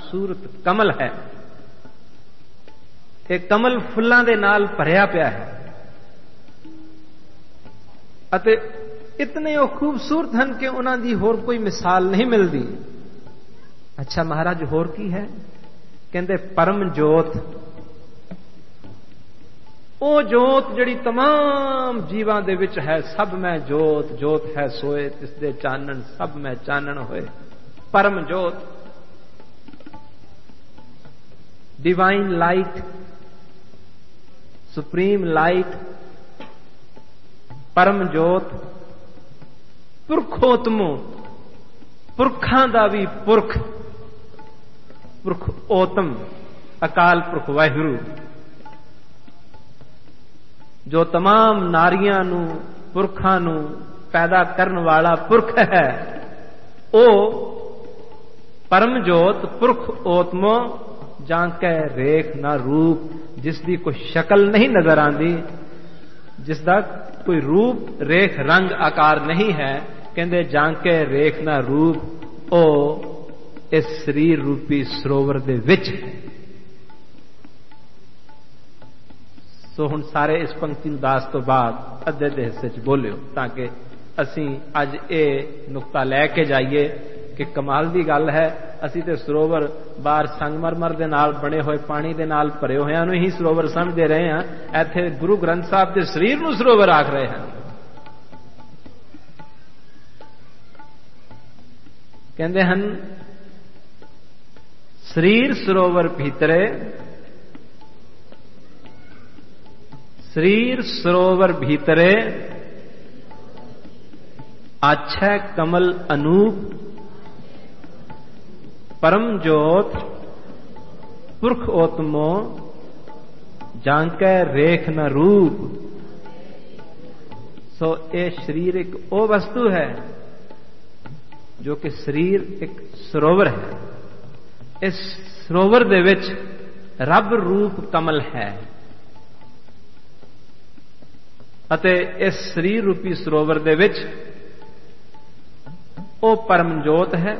ਖੂਬਸੂਰਤ ਕਮਲ ਹੈ। ਇਹ ਕਮਲ ਫੁੱਲਾਂ ਦੇ ਨਾਲ ਭਰਿਆ ਪਿਆ ਹੈ ਅਤੇ ਇਤਨੇ ਉਹ ਖੂਬਸੂਰਤ ਹਨ ਕਿ ਉਹਨਾਂ ਦੀ ਹੋਰ ਕੋਈ ਮਿਸਾਲ ਨਹੀਂ ਮਿਲਦੀ। ਅੱਛਾ ਮਹਾਰਾਜ ਹੋਰ ਕੀ ਹੈ? ਕਹਿੰਦੇ ਪਰਮ ਜੋਤ, ਉਹ ਜੋਤ ਜਿਹੜੀ तमाम ਜੀਵਾਂ ਦੇ ਵਿੱਚ ਹੈ। ਸਭ ਮੈਂ ਜੋਤ, ਜੋਤ ਹੈ ਸੋਏ ਤਿਸ ਦੇ ਚਾਨਣ, ਸਭ ਮੈਂ ਚਾਨਣ ਹੋਏ। ਪਰਮ ਜੋਤ, डिवाइन लाइट, सुप्रीम लाइट, परम जोत, पुरखोत्मो, पुरखां दा भी पुरख, पुरख ओतम, अकाल पुरख वाहिगुरु, जो तमाम नारियां नू पुरखां नू पैदा करने वाला पुरख है। ओ परम जोत पुरख ओतमो जांकै रेख ना रूप, जिसकी कोई शक्ल नहीं नजर आती, जिसका कोई रूप रेख रंग आकार नहीं है। कहते जांकै रेख ना रूप, ओ इस शरीर रूपी सरोवर दे विच। सो हुण सारे इस पंक्ति उदास तो बाद अद्धे दे हिस्से च बोलियो, ताकि असी अज ये नुकता लैके जाइए कि कमाल की गल है। असी तो सरोवर बाहर संगमरमर दे नाल बने हुए पानी दे नाल भरे होया नूं ही सरोवर समझते रहे हैं। इत्थे गुरु ग्रंथ साहब के शरीर नूं सरोवर आख रहे हैं। कहते हैं शरीर सरोवर भीतरे, शरीर सरोवर भीतरे आछै कमल अनूप, परम जोत पुरख ओतमो जांकै रेख न रूप। सो ये शरीर एक ओ वस्तु है जो कि शरीर एक सरोवर है। इस सरोवर दे विच रब रूप कमल है अते इस शरीर रूपी सरोवर दे विच ओ परम जोत है,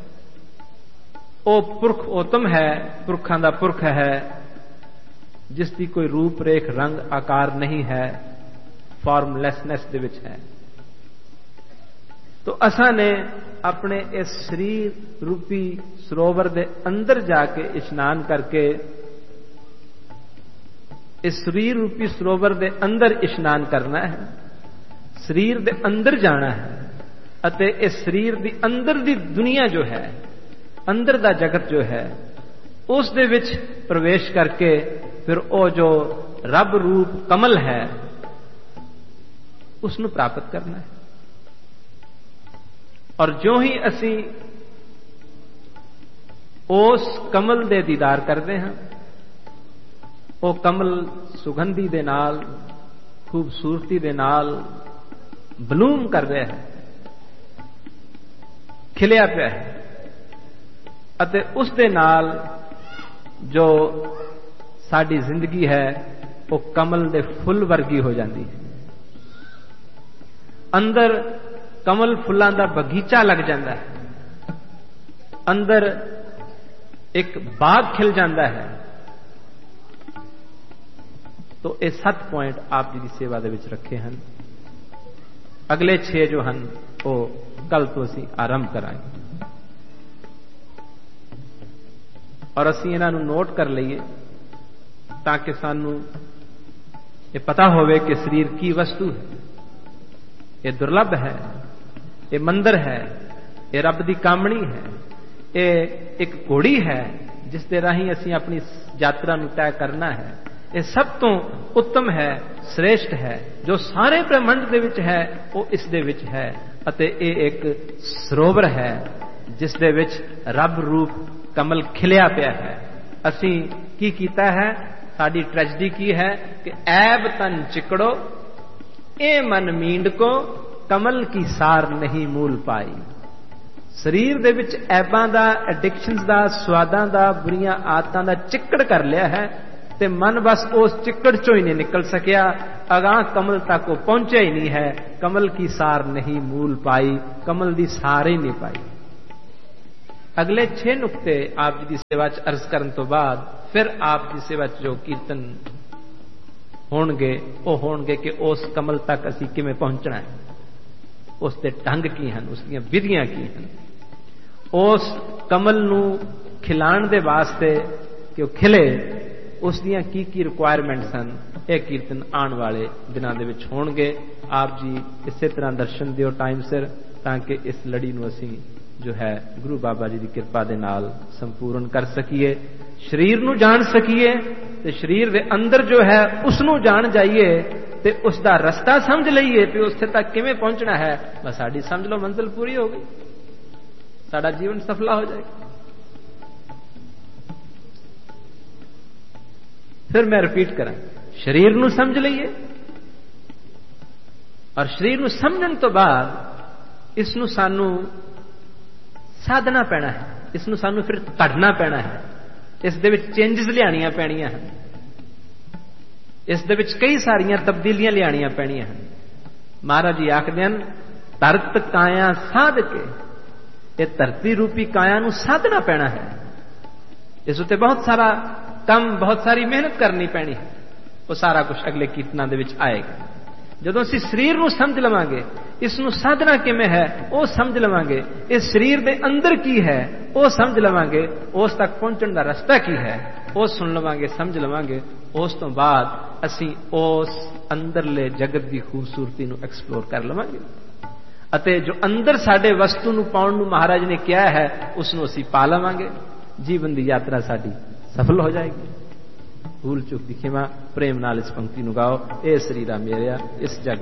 ओ पुरख ओतम है, पुरखां दा पुरख है, जिसकी कोई रूप रेख रंग आकार नहीं है, फॉर्मलैसनेस दे विच है। तो असां ने अपने इस शरीर रूपी सरोवर दे अंदर जाके इशनान करके इस शरीर रूपी सरोवर दे अंदर इशनान करना है, शरीर दे अंदर जाना है अते इस शरीर दी अंदर दी दुनिया जो है, अंदर दा जगत जो है, उस दे विच प्रवेश करके फिर वो जो रब रूप कमल है उसनु प्राप्त करना है। और जो ही असी उस कमल दे दीदार करते हैं, वो कमल सुगंधी दे नाल, खूबसूरती दे नाल बलूम कर रहा है, खिलिया पिया है अते उस दे नाल जो साडी जिंदगी है वो कमल दे फुल वर्गी हो जाती है। अंदर कमल फुल्लां दा बगीचा लग जाता है, अंदर एक बाग खिल जाता है। तो ये 7 पॉइंट आप जी की सेवा दे विच रखे हैं। अगले 6 जो हैं वो कल तो असीं आरंभ करांगे और असीं इन्हां नूं नोट कर लईए ताकि सानू ये पता होवे कि शरीर की वस्तु है, ये दुर्लभ है, ये मंदिर है, ये रब दी कामणी है, ये एक घोड़ी है जिस दे राही असीं अपनी यात्रा नूं तय करना है। ये सब तो उत्तम है, श्रेष्ठ है, जो सारे ब्रह्मंड दे विच है वो इस दे विच है अते ये एक सरोवर है जिस दे विच रब रूप कमल खिलिया पिया है। असीं की कीता है, साडी ट्रेजडी की है कि ऐब तन चिकड़ो ए मन मींड को, कमल की सार नहीं मूल पाई। शरीर दे विच ऐबां दा, एडिक्शनस दा, स्वादां दा, बुरियां आदतां दा चिक्कड़ कर लिया है ते मन बस उस चिक्कड़ चों ही नहीं निकल सकिया, अगां कमल तक वो पहुंचा ही नहीं है। कमल की सार नहीं मूल पाई, कमल दी सार ही नहीं पाई। अगले 6 नुकते आप जी की सेवा च अर्ज करन तो बाद फिर आप जी सेवा च जो कीर्तन होणगे वो होणगे कि उस कमल तक असीं किवें पहुंचना है, उसके ढंग की हैं, उसकी विधियां की हैं, उस कमल नूं खिलाण दे वास्ते कि वो खिले उसदियां की रिक्वायरमेंट्स हैं। यह कीर्तन आने वाले दिनों दे विच होणगे। आप जी इसे तरह दर्शन दिओ टाइम सिर ताकि इस लड़ी नूं असीं जो है गुरु बाबा जी की कृपा दे नाल संपूर्ण कर सकीए, शरीर नूं जान सकीए ते शरीर दे अंदर जो है उसनूं जान जाइए ते उसका रस्ता समझ लईए कि उत्थे तक किवें पहुंचना है। बस साडी समझ लो मंजिल पूरी हो गई, साडा जीवन सफला हो जाएगा। फिर मैं रिपीट करा, शरीर नूं समझ लईए और शरीर नूं समझण तो बाद इसनूं सानू साधना पैना है, इसनूं सानू फिर कढ़ना पैना है, इस दे विच चेंजिस लियाणियां पैणियां हैं, इस दे विच कई सारियां तब्दीलियां लियाणियां पैणियां हैं। महाराज जी आखदे हन धरत काया साध के, ये धरती रूपी काया नूं साधना पैना है, इस उत्ते बहुत सारा कम बहुत सारी मेहनत करनी पैनी है। वो सारा कुछ अगले कीर्तनां दे विच आएगा। जदों असीं शरीर नूं समझ लवांगे, इसनूं साधना किवें है वो समझ लवांगे, इस शरीर दे अंदर की है वो समझ लवांगे, उस तक पहुंचण दा रस्ता की है वो सुन लवांगे, समझ लवांगे। उस तो बाद असीं उस अंदरले जगत की खूबसूरती नूं एक्सप्लोर कर लवांगे अते जो अंदर साडे वस्तु नूं पाउण नूं महाराज ने किया है उसनूं असीं पा लवांगे। जीवन की यात्रा साडी सफल हो जाएगी। भूल चूक दी खिमा, प्रेम नाल इस पंक्ति नूं गाओ। ए शरीरा मेरिया इस जग